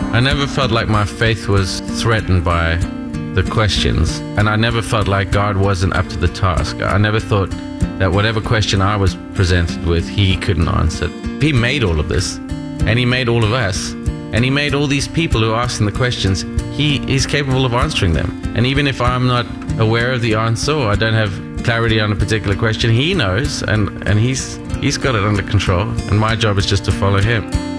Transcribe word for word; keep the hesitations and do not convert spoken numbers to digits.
I never felt like my faith was threatened by the questions, and I never felt like God wasn't up to the task. I never thought that whatever question I was presented with, he couldn't answer. He made all of this, and he made all of us, and he made all these people who are asking the questions. He is capable of answering them. And even if I'm not aware of the answer, or I don't have clarity on a particular question, he knows, and, and he's, he's got it under control, and my job is just to follow him.